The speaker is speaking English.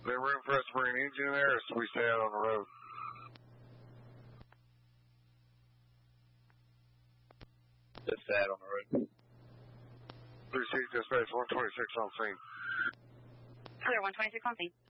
there room for us to bring an engine in there, or should we stay out on the road? Just stay out on the road. 36 dispatch, 126 on scene. Clear, 126 on scene.